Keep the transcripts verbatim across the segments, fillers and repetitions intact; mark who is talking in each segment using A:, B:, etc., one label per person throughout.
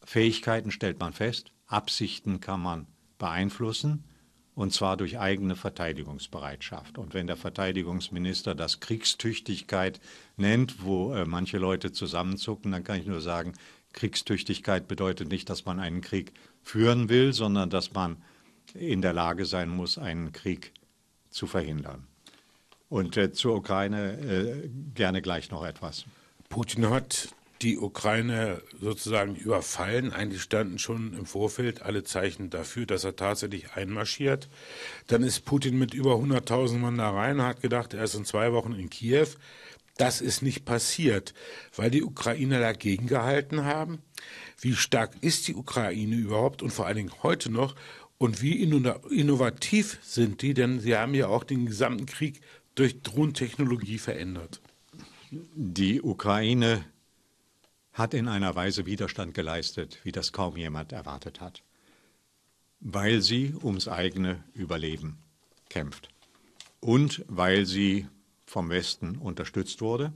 A: Fähigkeiten stellt man fest, Absichten kann man beeinflussen, und zwar durch eigene Verteidigungsbereitschaft. Und wenn der Verteidigungsminister das Kriegstüchtigkeit nennt, wo äh, manche Leute zusammenzucken, dann kann ich nur sagen, Kriegstüchtigkeit bedeutet nicht, dass man einen Krieg führen will, sondern dass man in der Lage sein muss, einen Krieg zu verhindern. Und äh, zur Ukraine äh, gerne gleich noch etwas.
B: Putin hat die Ukraine sozusagen überfallen. Eigentlich standen schon im Vorfeld alle Zeichen dafür, dass er tatsächlich einmarschiert. Dann ist Putin mit über hunderttausend Mann da rein und hat gedacht, er ist in zwei Wochen in Kiew. Das ist nicht passiert, weil die Ukrainer dagegen gehalten haben. Wie stark ist die Ukraine überhaupt und vor allen Dingen heute noch? Und wie innovativ sind die? Denn sie haben ja auch den gesamten Krieg durch Drohnentechnologie verändert.
A: Die Ukraine hat in einer Weise Widerstand geleistet, wie das kaum jemand erwartet hat, weil sie ums eigene Überleben kämpft und weil sie vom Westen unterstützt wurde,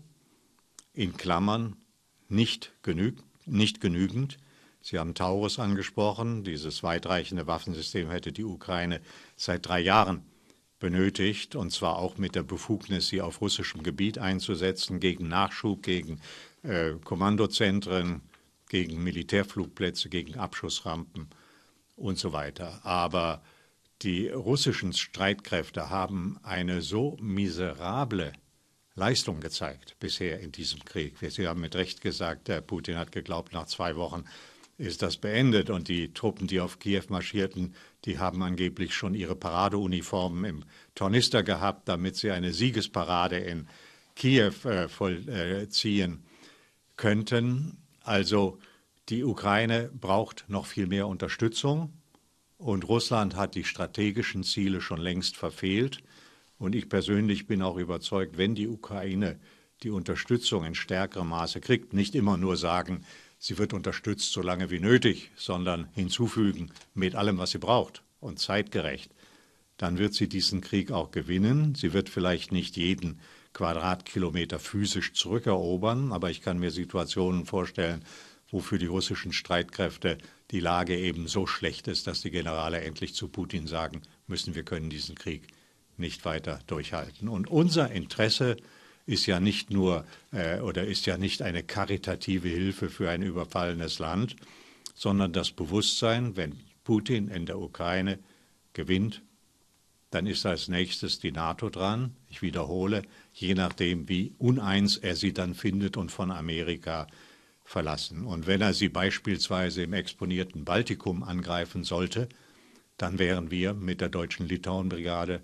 A: in Klammern nicht, genüg nicht genügend. Sie haben Taurus angesprochen, dieses weitreichende Waffensystem hätte die Ukraine seit drei Jahren benötigt, und zwar auch mit der Befugnis, sie auf russischem Gebiet einzusetzen, gegen Nachschub, gegen äh, Kommandozentren, gegen Militärflugplätze, gegen Abschussrampen und so weiter. Aber die russischen Streitkräfte haben eine so miserable Leistung gezeigt bisher in diesem Krieg. Sie haben mit Recht gesagt, der Putin hat geglaubt, nach zwei Wochen ist das beendet. Und die Truppen, die auf Kiew marschierten, die haben angeblich schon ihre Paradeuniformen im Tornister gehabt, damit sie eine Siegesparade in Kiew äh, vollziehen äh, könnten. Also die Ukraine braucht noch viel mehr Unterstützung. Und Russland hat die strategischen Ziele schon längst verfehlt. Und ich persönlich bin auch überzeugt, wenn die Ukraine die Unterstützung in stärkerem Maße kriegt, nicht immer nur sagen, sie wird unterstützt so lange wie nötig, sondern hinzufügen mit allem, was sie braucht und zeitgerecht, dann wird sie diesen Krieg auch gewinnen. Sie wird vielleicht nicht jeden Quadratkilometer physisch zurückerobern, aber ich kann mir Situationen vorstellen, wo für die russischen Streitkräfte die Lage eben so schlecht ist, dass die Generale endlich zu Putin sagen müssen, wir können diesen Krieg nicht weiter durchhalten. Und unser Interesse ist ja nicht nur äh, oder ist ja nicht eine karitative Hilfe für ein überfallenes Land, sondern das Bewusstsein, wenn Putin in der Ukraine gewinnt, dann ist als nächstes die NATO dran. Ich wiederhole, je nachdem, wie uneins er sie dann findet und von Amerika verlassen. Und wenn er sie beispielsweise im exponierten Baltikum angreifen sollte, dann wären wir mit der deutschen Litauen-Brigade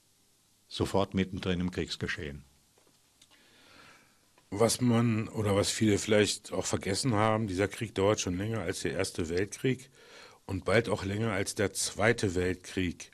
A: sofort mittendrin im Kriegsgeschehen.
B: Was man oder was viele vielleicht auch vergessen haben, dieser Krieg dauert schon länger als der Erste Weltkrieg und bald auch länger als der Zweite Weltkrieg.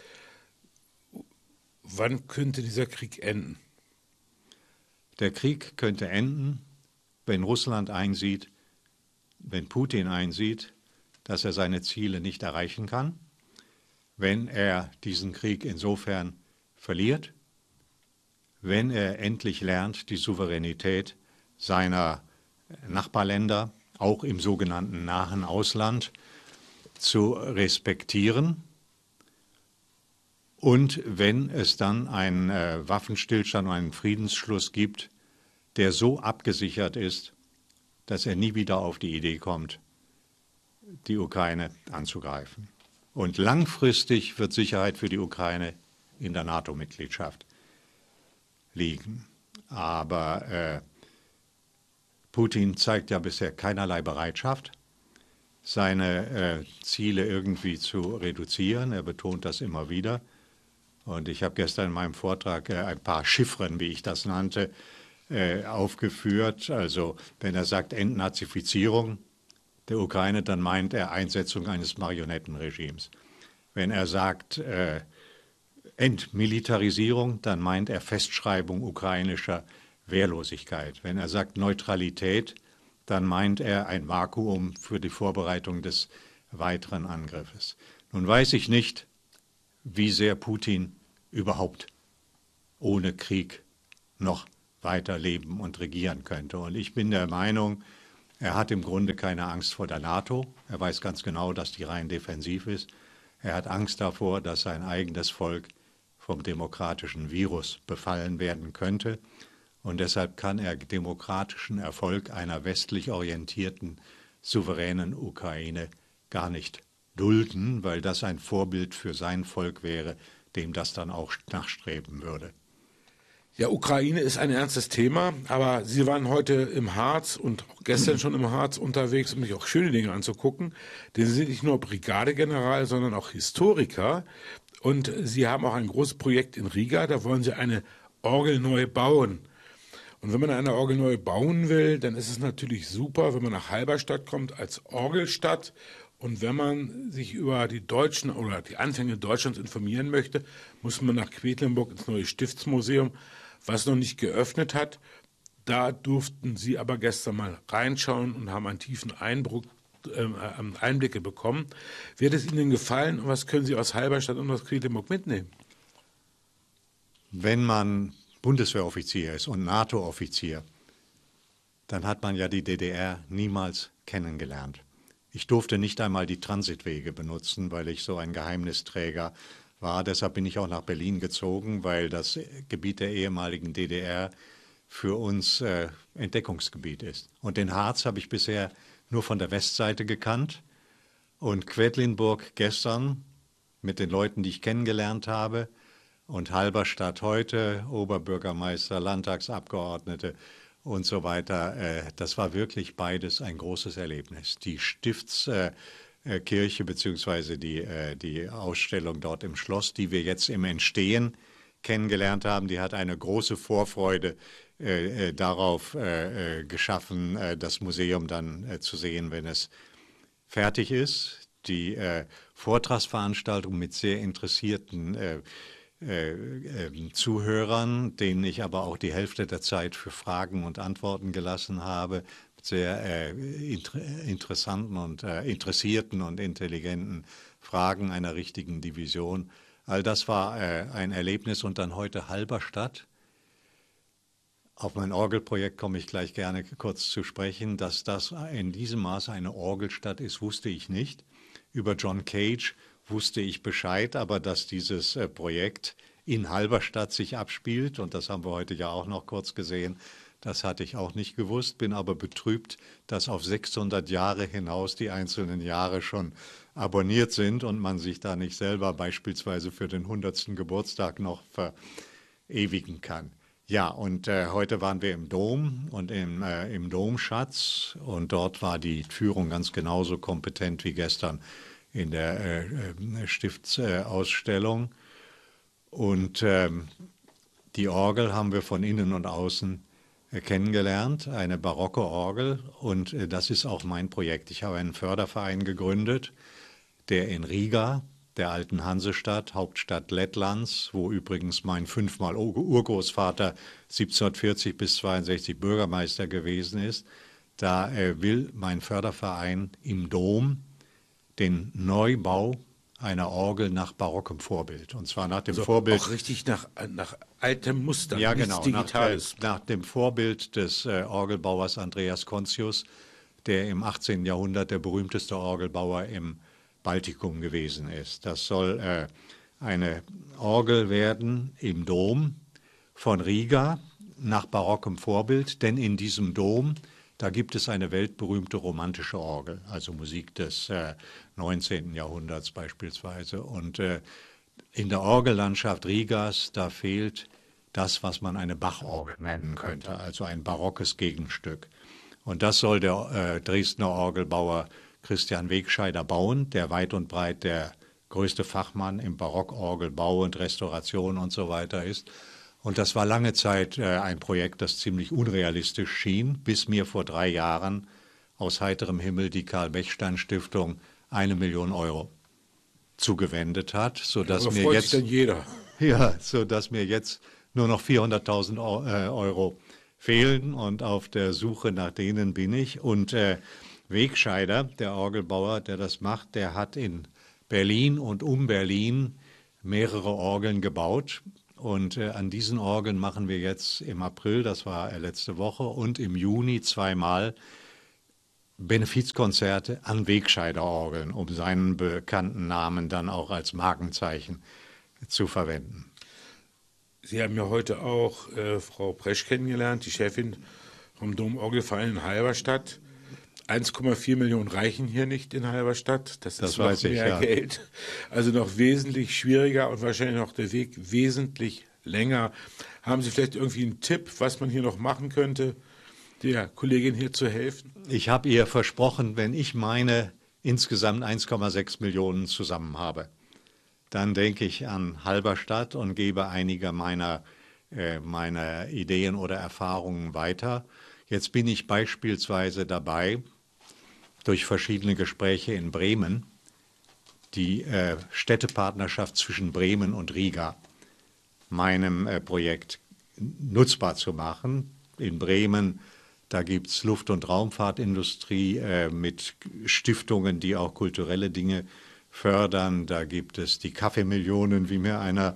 B: Wann könnte dieser Krieg enden?
A: Der Krieg könnte enden, wenn Russland einsieht, wenn Putin einsieht, dass er seine Ziele nicht erreichen kann, wenn er diesen Krieg insofern verliert, wenn er endlich lernt, die Souveränität seiner Nachbarländer, auch im sogenannten nahen Ausland, zu respektieren. Und wenn es dann einen äh, Waffenstillstand und einen Friedensschluss gibt, der so abgesichert ist, dass er nie wieder auf die Idee kommt, die Ukraine anzugreifen. Und langfristig wird Sicherheit für die Ukraine in der NATO-Mitgliedschaft liegen. Aber äh, Putin zeigt ja bisher keinerlei Bereitschaft, seine äh, Ziele irgendwie zu reduzieren. Er betont das immer wieder. Und ich habe gestern in meinem Vortrag äh, ein paar Chiffren, wie ich das nannte, äh, aufgeführt. Also wenn er sagt Entnazifizierung der Ukraine, dann meint er Einsetzung eines Marionettenregimes. Wenn er sagt äh, Entmilitarisierung, dann meint er Festschreibung ukrainischer Wehrlosigkeit. Wenn er sagt Neutralität, dann meint er ein Vakuum für die Vorbereitung des weiteren Angriffes. Nun weiß ich nicht, wie sehr Putin überhaupt ohne Krieg noch weiter leben und regieren könnte. Und ich bin der Meinung, Er hat im Grunde keine Angst vor der NATO. Er weiß ganz genau, dass die rein defensiv ist. Er hat Angst davor, dass sein eigenes Volk vom demokratischen Virus befallen werden könnte. Und deshalb kann er demokratischen Erfolg einer westlich orientierten, souveränen Ukraine gar nicht dulden, weil das ein Vorbild für sein Volk wäre, dem das dann auch nachstreben würde.
B: Ja, Ukraine ist ein ernstes Thema, aber Sie waren heute im Harz und auch gestern schon im Harz unterwegs, um sich auch schöne Dinge anzugucken. Denn Sie sind nicht nur Brigadegeneral, sondern auch Historiker. Und Sie haben auch ein großes Projekt in Riga, da wollen Sie eine Orgel neu bauen. Und wenn man eine Orgel neu bauen will, dann ist es natürlich super, wenn man nach Halberstadt kommt als Orgelstadt. Und wenn man sich über die Deutschen oder die Anfänge Deutschlands informieren möchte, muss man nach Quedlinburg ins neue Stiftsmuseum, was noch nicht geöffnet hat. Da durften Sie aber gestern mal reinschauen und haben einen tiefen Einbruch, äh, Einblicke bekommen. Wie hat es Ihnen gefallen und was können Sie aus Halberstadt und aus Quedlinburg mitnehmen?
A: Wenn man Bundeswehroffizier ist und NATO-Offizier, dann hat man ja die D D R niemals kennengelernt. Ich durfte nicht einmal die Transitwege benutzen, weil ich so ein Geheimnisträger war. Deshalb bin ich auch nach Berlin gezogen, weil das Gebiet der ehemaligen D D R für uns äh, Entdeckungsgebiet ist. Und den Harz habe ich bisher nur von der Westseite gekannt. Und Quedlinburg gestern mit den Leuten, die ich kennengelernt habe, und Halberstadt heute, Oberbürgermeister, Landtagsabgeordnete und so weiter. Äh, das war wirklich beides ein großes Erlebnis. Die Stiftskirche äh, beziehungsweise die, äh, die Ausstellung dort im Schloss, die wir jetzt im Entstehen kennengelernt haben, die hat eine große Vorfreude äh, äh, darauf äh, äh, geschaffen, äh, das Museum dann äh, zu sehen, wenn es fertig ist. Die äh, Vortragsveranstaltung mit sehr interessierten äh, Äh, äh, Zuhörern, denen ich aber auch die Hälfte der Zeit für Fragen und Antworten gelassen habe, mit sehr äh, inter interessanten und äh, interessierten und intelligenten Fragen einer richtigen Division. All das war äh, ein Erlebnis und dann heute Halberstadt. Auf mein Orgelprojekt komme ich gleich gerne kurz zu sprechen. Dass das in diesem Maße eine Orgelstadt ist, wusste ich nicht. Über John Cage wusste ich Bescheid, aber dass dieses äh, Projekt in Halberstadt sich abspielt, und das haben wir heute ja auch noch kurz gesehen, das hatte ich auch nicht gewusst, bin aber betrübt, dass auf sechshundert Jahre hinaus die einzelnen Jahre schon abonniert sind und man sich da nicht selber beispielsweise für den hundertsten Geburtstag noch verewigen kann. Ja, und äh, heute waren wir im Dom und im, äh, im Domschatz, und dort war die Führung ganz genauso kompetent wie gestern in der äh, Stiftsausstellung. Und ähm, die Orgel haben wir von innen und außen äh, kennengelernt, eine barocke Orgel. Und äh, das ist auch mein Projekt. Ich habe einen Förderverein gegründet, der in Riga, der alten Hansestadt, Hauptstadt Lettlands, wo übrigens mein fünfmal Urgroßvater siebzehnhundertvierzig bis zweiundsechzig Bürgermeister gewesen ist, da äh, will mein Förderverein im Dom den Neubau einer Orgel nach barockem Vorbild. Und zwar nach dem
B: also
A: Vorbild.
B: Auch richtig nach, nach altem Muster,
A: ja, genau,
B: Digitales.
A: Nach, nach dem Vorbild des äh, Orgelbauers Andreas Contius, der im achtzehnten Jahrhundert der berühmteste Orgelbauer im Baltikum gewesen ist. Das soll äh, eine Orgel werden im Dom von Riga nach barockem Vorbild, denn in diesem Dom, da gibt es eine weltberühmte romantische Orgel, also Musik des äh, neunzehnten Jahrhunderts beispielsweise. Und äh, in der Orgellandschaft Rigas, da fehlt das, was man eine Bachorgel nennen könnte, also ein barockes Gegenstück. Und das soll der äh, Dresdner Orgelbauer Christian Wegscheider bauen, der weit und breit der größte Fachmann im Barockorgelbau und Restauration und so weiter ist. Und das war lange Zeit äh, ein Projekt, das ziemlich unrealistisch schien, bis mir vor drei Jahren aus heiterem Himmel die Karl-Bechstein-Stiftung eine Million Euro zugewendet hat, sodass mir jetzt
B: sich denn jeder.
A: Ja, sodass mir jetzt nur noch vierhunderttausend Euro fehlen, und auf der Suche nach denen bin ich. Und äh, Wegscheider, der Orgelbauer, der das macht, der hat in Berlin und um Berlin mehrere Orgeln gebaut. Und äh, an diesen Orgeln machen wir jetzt im April, das war äh, letzte Woche, und im Juni zweimal Benefizkonzerte an Wegscheider-Orgeln, um seinen bekannten Namen dann auch als Markenzeichen zu verwenden.
B: Sie haben ja heute auch äh, Frau Presch kennengelernt, die Chefin vom Domorgelverein in Halberstadt. eins Komma vier Millionen reichen hier nicht in Halberstadt. Das,
A: Das
B: ist noch
A: weiß ich,
B: mehr
A: ja.
B: Geld. Also noch wesentlich schwieriger und wahrscheinlich noch der Weg wesentlich länger. Haben Sie vielleicht irgendwie einen Tipp, was man hier noch machen könnte, der Kollegin hier zu helfen?
A: Ich habe ihr versprochen, wenn ich meine insgesamt eins Komma sechs Millionen zusammen habe, dann denke ich an Halberstadt und gebe einige meiner, äh, meiner Ideen oder Erfahrungen weiter. Jetzt bin ich beispielsweise dabei, durch verschiedene Gespräche in Bremen, die äh, Städtepartnerschaft zwischen Bremen und Riga meinem äh, Projekt nutzbar zu machen. In Bremen, da gibt es Luft- und Raumfahrtindustrie äh, mit Stiftungen, die auch kulturelle Dinge fördern. Da gibt es die Kaffeemillionen, wie mir einer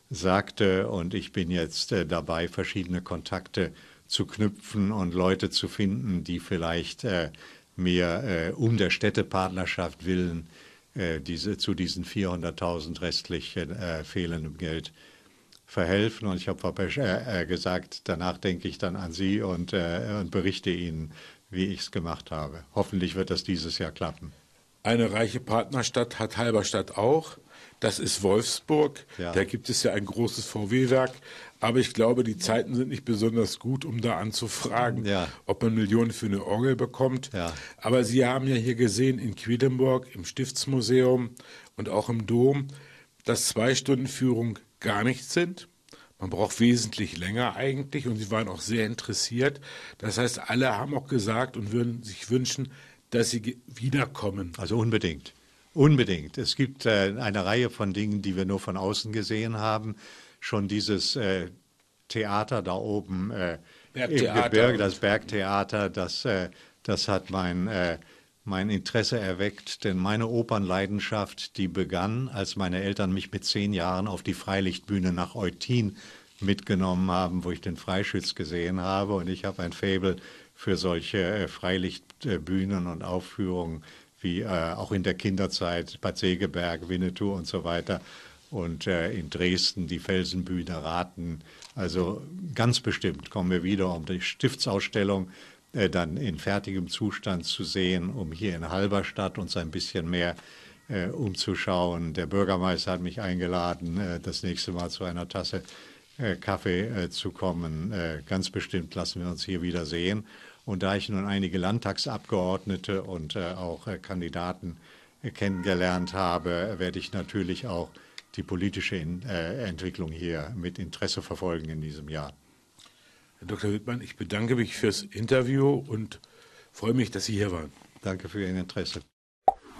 A: sagte. Und ich bin jetzt äh, dabei, verschiedene Kontakte zu knüpfen und Leute zu finden, die vielleicht äh, mir äh, um der Städtepartnerschaft willen äh, diese, zu diesen vierhunderttausend restlich äh, fehlendem Geld verhelfen. Und ich habe Frau Pesch äh, gesagt, danach denke ich dann an Sie und, äh, und berichte Ihnen, wie ich es gemacht habe. Hoffentlich wird das dieses Jahr klappen.
B: Eine reiche Partnerstadt hat Halberstadt auch. Das ist Wolfsburg.
A: Ja.
B: Da gibt es ja ein großes V W-Werk. Aber ich glaube, die Zeiten sind nicht besonders gut, um da anzufragen,
A: Ja.
B: ob man Millionen für eine Orgel bekommt.
A: Ja.
B: Aber Sie haben ja hier gesehen in Quedlinburg, im Stiftsmuseum und auch im Dom, dass zwei Stunden Führung gar nichts sind. Man braucht wesentlich länger eigentlich und Sie waren auch sehr interessiert. Das heißt, alle haben auch gesagt und würden sich wünschen, dass Sie wiederkommen.
A: Also unbedingt. Unbedingt. Es gibt äh, eine Reihe von Dingen, die wir nur von außen gesehen haben. Schon dieses äh, Theater da oben äh, im Gebirge, das Bergtheater, das, äh, das hat mein, äh, mein Interesse erweckt. Denn meine Opernleidenschaft, die begann, als meine Eltern mich mit zehn Jahren auf die Freilichtbühne nach Eutin mitgenommen haben, wo ich den Freischütz gesehen habe. Und ich habe ein Faible für solche äh, Freilichtbühnen und Aufführungen wie äh, auch in der Kinderzeit Bad Segeberg, Winnetou und so weiter. Und äh, in Dresden die Felsenbühne Raten. Also ganz bestimmt kommen wir wieder, um die Stiftsausstellung äh, dann in fertigem Zustand zu sehen, um hier in Halberstadt uns ein bisschen mehr äh, umzuschauen. Der Bürgermeister hat mich eingeladen, äh, das nächste Mal zu einer Tasse äh, Kaffee äh, zu kommen. Äh, ganz bestimmt lassen wir uns hier wieder sehen. Und da ich nun einige Landtagsabgeordnete und äh, auch äh, Kandidaten äh, kennengelernt habe, werde ich natürlich auch die politische in, äh, Entwicklung hier mit Interesse verfolgen in diesem Jahr.
B: Herr Doktor Wittmann, ich bedanke mich fürs Interview und freue mich, dass Sie hier waren.
A: Danke für Ihr Interesse.